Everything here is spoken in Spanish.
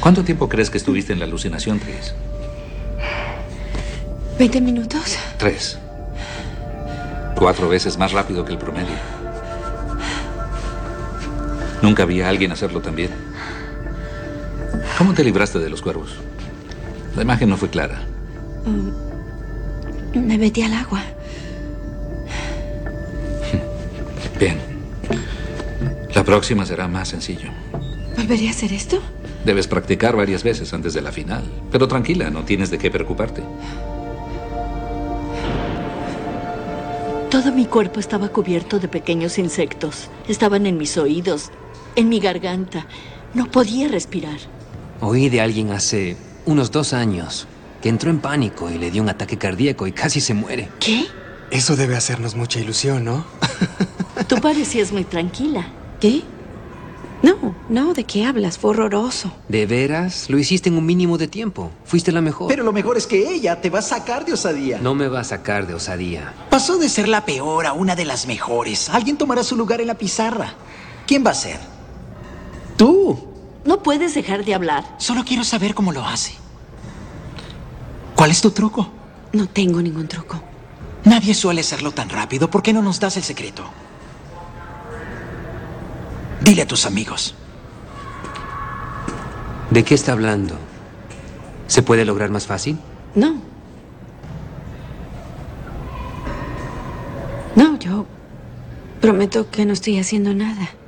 ¿Cuánto tiempo crees que estuviste en la alucinación, Tris? 20 minutos. 3. 4 veces más rápido que el promedio. Nunca vi a alguien hacerlo tan bien. ¿Cómo te libraste de los cuervos? La imagen no fue clara. Me metí al agua. Bien. La próxima será más sencillo. ¿Volvería a hacer esto? Debes practicar varias veces antes de la final. Pero tranquila, no tienes de qué preocuparte. Todo mi cuerpo estaba cubierto de pequeños insectos. Estaban en mis oídos, en mi garganta. No podía respirar. Oí de alguien hace unos 2 años que entró en pánico y le dio un ataque cardíaco y casi se muere. ¿Qué? Eso debe hacernos mucha ilusión, ¿no? Tú parecías muy tranquila. ¿Qué? No, ¿de qué hablas? Fue horroroso. ¿De veras? Lo hiciste en un mínimo de tiempo. Fuiste la mejor. Pero lo mejor es que ella te va a sacar de osadía. No me va a sacar de osadía. Pasó de ser la peor a una de las mejores. Alguien tomará su lugar en la pizarra. ¿Quién va a ser? Tú. No puedes dejar de hablar. Solo quiero saber cómo lo hace. ¿Cuál es tu truco? No tengo ningún truco. Nadie suele hacerlo tan rápido. ¿Por qué no nos das el secreto? Dile a tus amigos. ¿De qué está hablando? ¿Se puede lograr más fácil? No. No, yo prometo que no estoy haciendo nada.